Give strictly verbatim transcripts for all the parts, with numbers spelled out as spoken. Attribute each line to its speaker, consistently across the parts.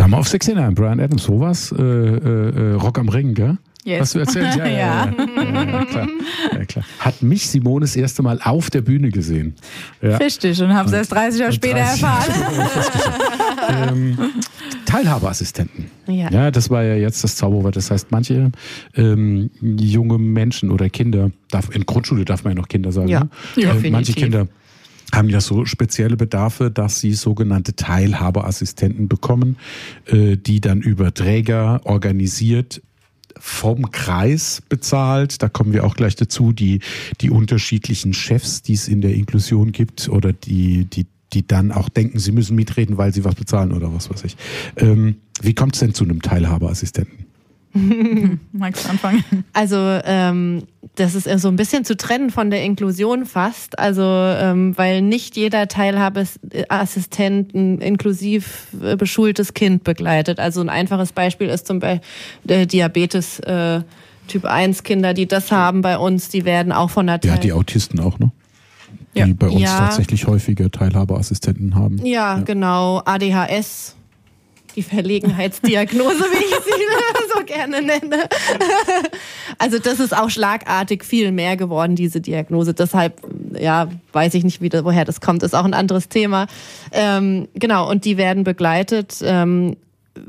Speaker 1: mal auf sechzehn neun, Bryan Adams, sowas, äh, äh, Rock am Ring, gell?
Speaker 2: Yes.
Speaker 1: Hast du erzählt? Ja, ja, ja. ja, ja, klar. ja klar. Hat mich Simone das erste Mal auf der Bühne gesehen. Ja.
Speaker 2: Richtig, und haben es erst dreißig Jahre später erfahren.
Speaker 1: ähm, Teilhabeassistenten.
Speaker 2: Ja.
Speaker 1: ja, das war ja jetzt das Zauberwort. Das heißt, manche ähm, junge Menschen oder Kinder, darf, in Grundschule darf man ja noch Kinder sagen,
Speaker 2: ja,
Speaker 1: ne?
Speaker 2: ja,
Speaker 1: äh, manche Kinder haben ja so spezielle Bedarfe, dass sie sogenannte Teilhabeassistenten bekommen, äh, die dann über Träger organisiert vom Kreis bezahlt. Da kommen wir auch gleich dazu, die, die unterschiedlichen Chefs, die es in der Inklusion gibt oder die, die, die dann auch denken, sie müssen mitreden, weil sie was bezahlen oder was weiß ich. Ähm, wie kommt es denn zu einem Teilhabeassistenten?
Speaker 2: Magst du anfangen?
Speaker 3: Also ähm, das ist so ein bisschen zu trennen von der Inklusion fast, also ähm, weil nicht jeder Teilhabeassistent ein inklusiv beschultes Kind begleitet. Also ein einfaches Beispiel ist zum Beispiel der Diabetes äh, Typ eins Kinder, die das haben bei uns, die werden auch von der Teil-
Speaker 1: Ja, die Autisten auch, ne? Die
Speaker 2: Ja.
Speaker 1: bei uns
Speaker 3: Ja.
Speaker 1: tatsächlich häufiger Teilhabeassistenten haben.
Speaker 3: Ja, ja, genau, A D H S. Die Verlegenheitsdiagnose, wie ich sie so gerne nenne. Also das ist auch schlagartig viel mehr geworden, diese Diagnose. Deshalb, ja, weiß ich nicht, wie, woher das kommt. Ist auch ein anderes Thema. Ähm, genau, und die werden begleitet, ähm,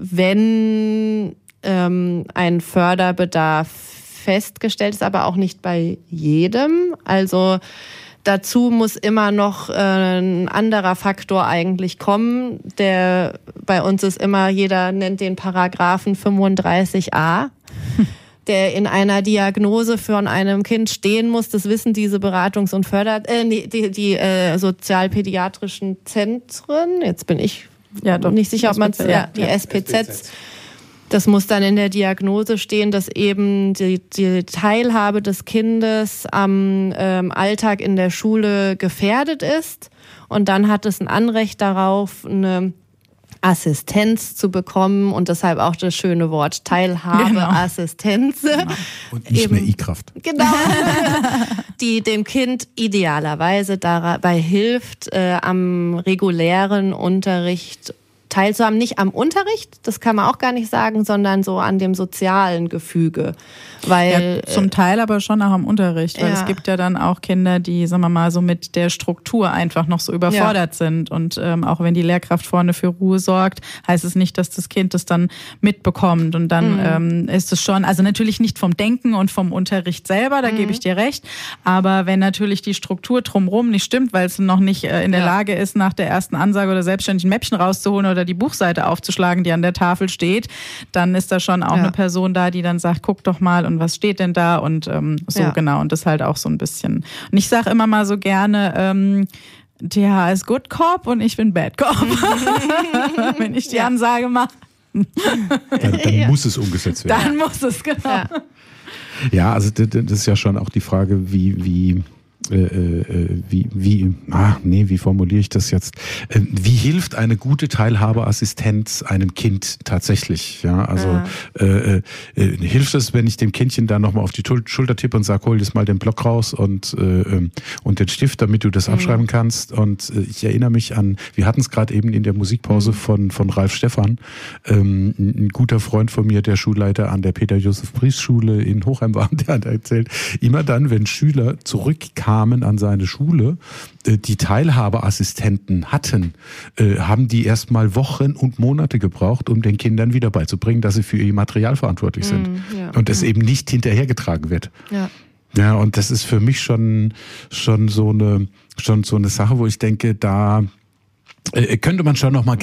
Speaker 3: wenn ähm, ein Förderbedarf festgestellt ist, aber auch nicht bei jedem. Also dazu muss immer noch äh, ein anderer Faktor eigentlich kommen. Der bei uns ist immer, jeder nennt den Paragraphen fünfunddreißig a, der in einer Diagnose von einem Kind stehen muss. Das wissen diese Beratungs- und Förder, äh, die, die äh, sozialpädiatrischen Zentren. Jetzt bin ich
Speaker 2: Ja, doch.
Speaker 3: nicht sicher, ob man es, ja, die
Speaker 2: ja.
Speaker 3: S P Zs. Das muss dann in der Diagnose stehen, dass eben die, die Teilhabe des Kindes am ähm, Alltag in der Schule gefährdet ist. Und dann hat es ein Anrecht darauf, eine Assistenz zu bekommen und deshalb auch das schöne Wort Teilhabeassistenz.
Speaker 2: Genau.
Speaker 1: Und nicht
Speaker 3: Eben.
Speaker 1: mehr I-Kraft.
Speaker 3: Genau. Die dem Kind idealerweise dabei hilft, äh, am regulären Unterricht teilzuhaben. Nicht am Unterricht, das kann man auch gar nicht sagen, sondern so an dem sozialen Gefüge. Weil,
Speaker 2: Ja, zum Teil aber schon auch am Unterricht, weil
Speaker 3: Ja.
Speaker 2: es gibt ja dann auch Kinder, die, sagen wir mal, so mit der Struktur einfach noch so überfordert
Speaker 3: Ja.
Speaker 2: sind. Und ähm, auch wenn die Lehrkraft vorne für Ruhe sorgt, heißt es nicht, dass das Kind das dann mitbekommt. Und dann
Speaker 3: Mhm.
Speaker 2: ähm, ist es schon, also natürlich nicht vom Denken und vom Unterricht selber, da
Speaker 3: Mhm.
Speaker 2: gebe ich dir recht. Aber wenn natürlich die Struktur drumherum nicht stimmt, weil es noch nicht äh, in der
Speaker 3: Ja.
Speaker 2: Lage ist, nach der ersten Ansage oder selbstständig ein Mäppchen rauszuholen oder die Buchseite aufzuschlagen, die an der Tafel steht, dann ist da schon auch
Speaker 3: Ja.
Speaker 2: eine Person da, die dann sagt, guck doch mal und was steht denn da und ähm, so
Speaker 3: Ja.
Speaker 2: genau und das halt auch so ein bisschen. Und ich sage immer mal so gerne, ähm, T H ist Good Cop und ich bin Bad Cop, wenn ich die
Speaker 3: Ja.
Speaker 2: Ansage mache.
Speaker 1: Dann, dann
Speaker 3: Ja.
Speaker 1: muss es umgesetzt werden.
Speaker 2: Dann muss es, genau.
Speaker 3: Ja.
Speaker 1: Ja, also das das ist ja schon auch die Frage, wie, wie, äh, äh, wie, wie, ah, nee, wie formuliere ich das jetzt? Äh, wie hilft eine gute Teilhabeassistenz einem Kind tatsächlich? Ja, also
Speaker 3: Ja.
Speaker 1: Äh, äh, hilft es, wenn ich dem Kindchen da nochmal auf die Tul- Schulter tippe und sage, hol jetzt mal den Block raus und, äh, ähm, und den Stift, damit du das abschreiben kannst. Und äh, ich erinnere mich an, wir hatten es gerade eben in der Musikpause
Speaker 3: Mhm.
Speaker 1: von, von Ralf Stephan, ähm, ein ein guter Freund von mir, der Schulleiter an der Peter-Josef-Pries-Schule in Hochheim war, der hat erzählt, immer dann, wenn Schüler zurückkamen an seine Schule, äh, die Teilhabeassistenten hatten, äh, haben die erstmal Wochen und Monate gebraucht, um den Kindern wieder beizubringen, dass sie für ihr Material verantwortlich sind.
Speaker 3: Mm, ja.
Speaker 1: Und es eben nicht hinterhergetragen wird.
Speaker 3: Ja.
Speaker 1: Ja, und das ist für mich schon, schon so eine, schon so eine Sache, wo ich denke, da äh, könnte man schon noch mal